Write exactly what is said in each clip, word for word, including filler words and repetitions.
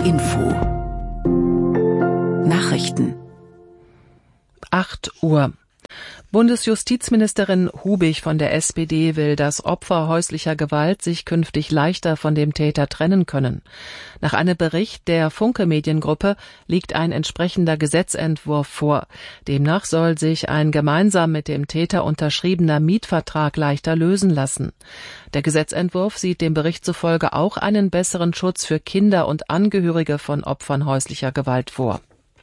Info Nachrichten acht Uhr. Bundesjustizministerin Hubig von der S P D will, dass Opfer häuslicher Gewalt sich künftig leichter von dem Täter trennen können. Nach einem Bericht der Funke-Mediengruppe liegt ein entsprechender Gesetzentwurf vor. Demnach soll sich ein gemeinsam mit dem Täter unterschriebener Mietvertrag leichter lösen lassen. Der Gesetzentwurf sieht dem Bericht zufolge auch einen besseren Schutz für Kinder und Angehörige von Opfern häuslicher Gewalt vor.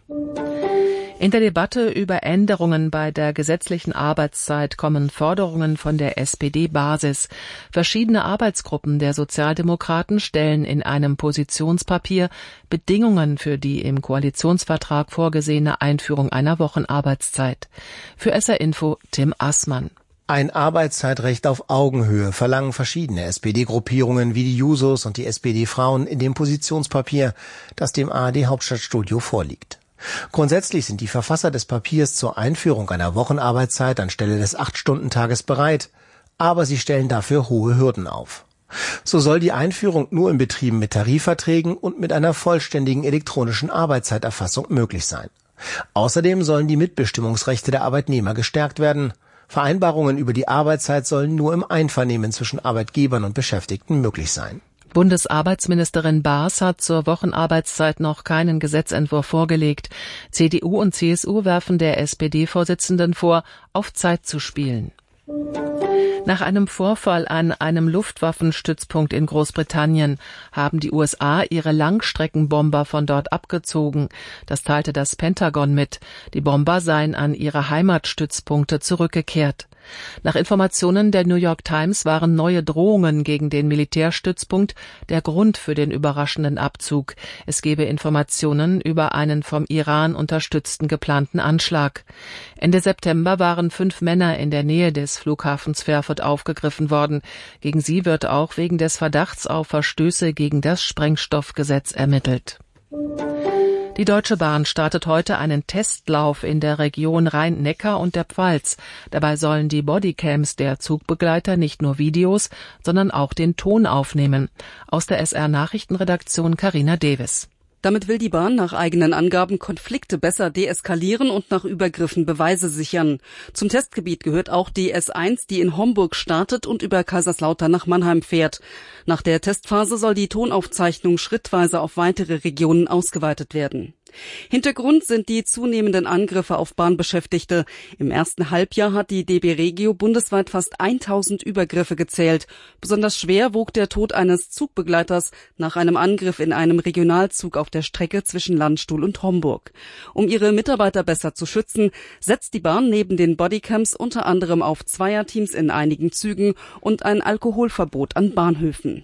In der Debatte über Änderungen bei der gesetzlichen Arbeitszeit kommen Forderungen von der S P D-Basis. Verschiedene Arbeitsgruppen der Sozialdemokraten stellen in einem Positionspapier Bedingungen für die im Koalitionsvertrag vorgesehene Einführung einer Wochenarbeitszeit. Für S R Info Tim Assmann. Ein Arbeitszeitrecht auf Augenhöhe verlangen verschiedene S P D-Gruppierungen wie die Jusos und die S P D-Frauen in dem Positionspapier, das dem A R D-Hauptstadtstudio vorliegt. Grundsätzlich sind die Verfasser des Papiers zur Einführung einer Wochenarbeitszeit anstelle des acht-Stunden-Tages bereit, aber sie stellen dafür hohe Hürden auf. So soll die Einführung nur in Betrieben mit Tarifverträgen und mit einer vollständigen elektronischen Arbeitszeiterfassung möglich sein. Außerdem sollen die Mitbestimmungsrechte der Arbeitnehmer gestärkt werden. Vereinbarungen über die Arbeitszeit sollen nur im Einvernehmen zwischen Arbeitgebern und Beschäftigten möglich sein. Bundesarbeitsministerin Baas hat zur Wochenarbeitszeit noch keinen Gesetzentwurf vorgelegt. C D U und C S U werfen der S P D-Vorsitzenden vor, auf Zeit zu spielen. Nach einem Vorfall an einem Luftwaffenstützpunkt in Großbritannien haben die U S A ihre Langstreckenbomber von dort abgezogen. Das teilte das Pentagon mit. Die Bomber seien an ihre Heimatstützpunkte zurückgekehrt. Nach Informationen der New York Times waren neue Drohungen gegen den Militärstützpunkt der Grund für den überraschenden Abzug. Es gebe Informationen über einen vom Iran unterstützten geplanten Anschlag. Ende September waren fünf Männer in der Nähe des Flughafens Fairford aufgegriffen worden. Gegen sie wird auch wegen des Verdachts auf Verstöße gegen das Sprengstoffgesetz ermittelt. Die Deutsche Bahn startet heute einen Testlauf in der Region Rhein-Neckar und der Pfalz. Dabei sollen die Bodycams der Zugbegleiter nicht nur Videos, sondern auch den Ton aufnehmen. Aus der S R-Nachrichtenredaktion Carina Davis. Damit will die Bahn nach eigenen Angaben Konflikte besser deeskalieren und nach Übergriffen Beweise sichern. Zum Testgebiet gehört auch die S eins, die in Homburg startet und über Kaiserslautern nach Mannheim fährt. Nach der Testphase soll die Tonaufzeichnung schrittweise auf weitere Regionen ausgeweitet werden. Hintergrund sind die zunehmenden Angriffe auf Bahnbeschäftigte. Im ersten Halbjahr hat die D B Regio bundesweit fast tausend Übergriffe gezählt. Besonders schwer wog der Tod eines Zugbegleiters nach einem Angriff in einem Regionalzug auf der Strecke zwischen Landstuhl und Homburg. Um ihre Mitarbeiter besser zu schützen, setzt die Bahn neben den Bodycams unter anderem auf Zweierteams in einigen Zügen und ein Alkoholverbot an Bahnhöfen.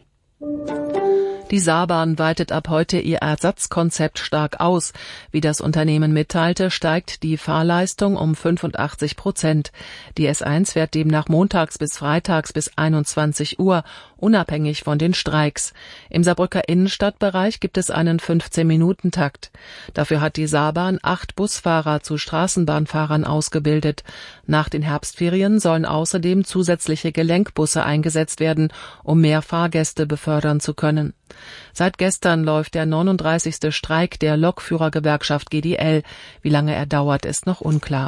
Die Saarbahn weitet ab heute ihr Ersatzkonzept stark aus. Wie das Unternehmen mitteilte, steigt die Fahrleistung um fünfundachtzig Prozent. Die S eins fährt demnach montags bis freitags bis einundzwanzig Uhr, unabhängig von den Streiks. Im Saarbrücker Innenstadtbereich gibt es einen fünfzehn-Minuten-Takt. Dafür hat die Saarbahn acht Busfahrer zu Straßenbahnfahrern ausgebildet. Nach den Herbstferien sollen außerdem zusätzliche Gelenkbusse eingesetzt werden, um mehr Fahrgäste befördern zu können. Seit gestern läuft der neununddreißigste Streik der Lokführergewerkschaft G D L. Wie lange er dauert, ist noch unklar.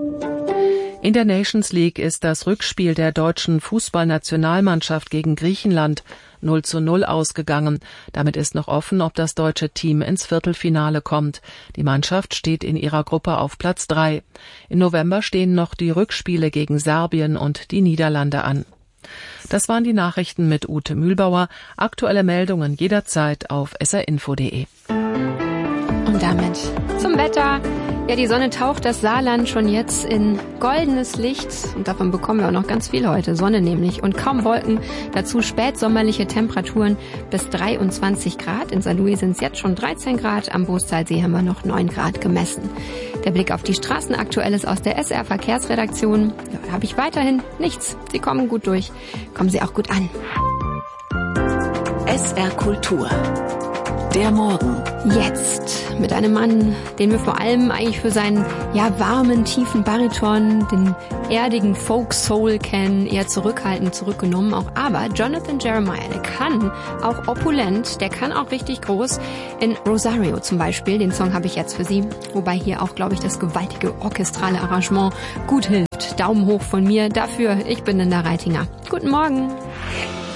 In der Nations League ist das Rückspiel der deutschen Fußballnationalmannschaft gegen Griechenland null zu null ausgegangen. Damit ist noch offen, ob das deutsche Team ins Viertelfinale kommt. Die Mannschaft steht in ihrer Gruppe auf Platz drei. Im November stehen noch die Rückspiele gegen Serbien und die Niederlande an. Das waren die Nachrichten mit Ute Mühlbauer. Aktuelle Meldungen jederzeit auf s r info punkt d e. Und damit zum Wetter. Ja, die Sonne taucht das Saarland schon jetzt in goldenes Licht und davon bekommen wir auch noch ganz viel heute. Sonne nämlich und kaum Wolken. Dazu spätsommerliche Temperaturen bis dreiundzwanzig Grad. In Saarlouis sind es jetzt schon dreizehn Grad. Am Boostalsee haben wir noch neun Grad gemessen. Der Blick auf die Straßen Aktuelles aus der S R-Verkehrsredaktion. Ja, da habe ich weiterhin nichts. Sie kommen gut durch. Kommen Sie auch gut an. S R Kultur. Der Morgen. Jetzt mit einem Mann, den wir vor allem eigentlich für seinen ja warmen, tiefen Bariton, den erdigen Folk-Soul kennen, eher zurückhaltend, zurückgenommen auch. Aber Jonathan Jeremiah, der kann auch opulent, der kann auch richtig groß. In Rosario zum Beispiel, den Song habe ich jetzt für Sie. Wobei hier auch, glaube ich, das gewaltige orchestrale Arrangement gut hilft. Daumen hoch von mir dafür. Ich bin Linda Reitinger. Guten Morgen.